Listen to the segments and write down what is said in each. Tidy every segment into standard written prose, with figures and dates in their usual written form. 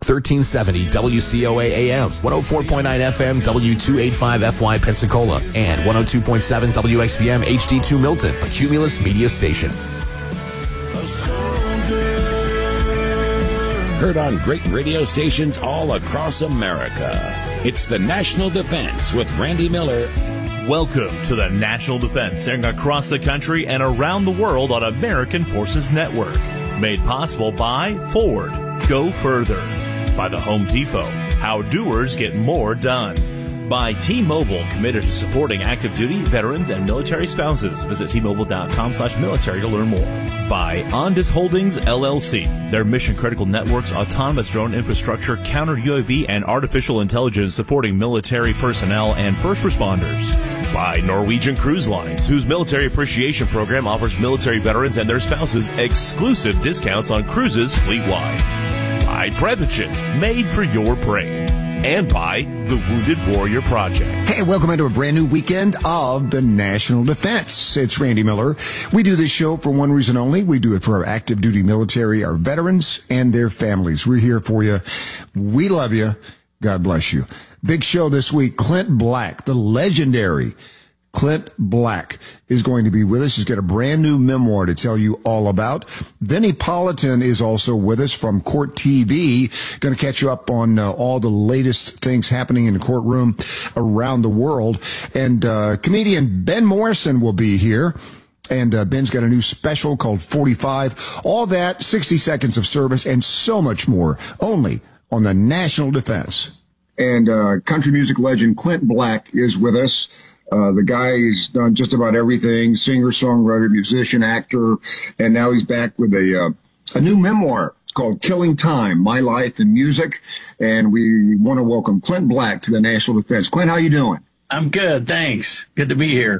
1370 WCOA AM, 104.9 FM W285FY Pensacola, and 102.7 WXBM HD2 Milton, a Cumulus media station. Heard on great radio stations all across America. It's the National Defense with Randy Miller. Welcome to the National Defense, airing across the country and around the world on American Forces Network. Made possible by Ford. Go further. By the Home Depot. How doers get more done. By T-Mobile, committed to supporting active duty, veterans, and military spouses. Visit T-Mobile.com/military to learn more. By Ondas Holdings, LLC. Their mission-critical networks, autonomous drone infrastructure, counter-UAV, and artificial intelligence supporting military personnel and first responders. By Norwegian Cruise Lines, whose military appreciation program offers military veterans and their spouses exclusive discounts on cruises fleet-wide. By Prevagen, made for your brain. And by the Wounded Warrior Project. Hey, welcome into a brand new weekend of the National Defense. It's Randy Miller. We do this show for one reason only. We do it for our active duty military, our veterans, and their families. We're here for you. We love you. God bless you. Big show this week. Clint Black, the legendary Clint Black, is going to be with us. He's got a brand new memoir to tell you all about. Vinnie Politan is also with us from Court TV. Going to catch you up on all the latest things happening in the courtroom around the world. And comedian Ben Morrison will be here. And Ben's got a new special called 45. All that, 60 seconds of service, and so much more. Only on the National Defense. And country music legend Clint Black is with us. The guy has done just about everything, singer, songwriter, musician, actor, and now he's back with a new memoir called Killing Time, My Life in Music. And we want to welcome Clint Black to the National Defense. Clint, how you doing? I'm good, thanks. Good to be here.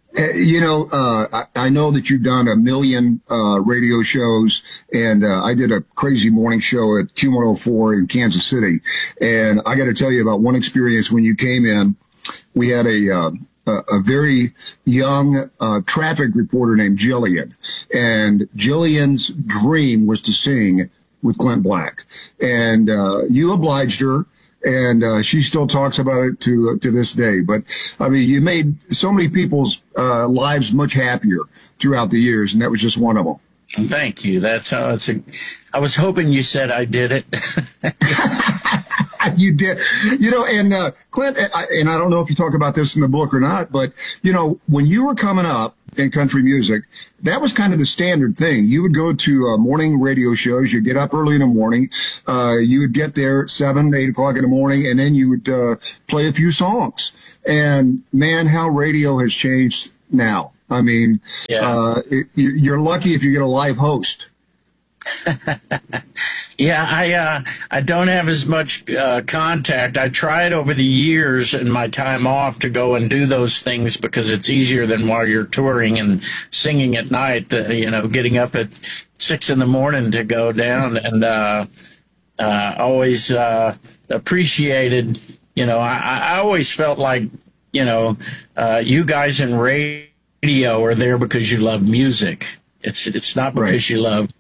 I know that you've done a million radio shows, and I did a crazy morning show at Q104 in Kansas City. And I got to tell you about one experience when you came in. We had a very young traffic reporter named Jillian, and Jillian's dream was to sing with Clint Black, and you obliged her, and she still talks about it to this day. But I mean, you made so many people's lives much happier throughout the years, and that was just one of them. Thank you. That's how I was hoping you said I did it. You did, and Clint, and I don't know if you talk about this in the book or not, but, when you were coming up in country music, that was kind of the standard thing. You would go to morning radio shows. You'd get up early in the morning. You would get there at 7, 8 o'clock in the morning, and then you would play a few songs. And, man, how radio has changed now. I mean, yeah. You're lucky if you get a live host. Yeah, I don't have as much contact. I tried over the years in my time off to go and do those things because it's easier than while you're touring and singing at night, getting up at 6 a.m. to go down, and always appreciated, I always felt like, you guys in radio are there because you love music. It's not because you love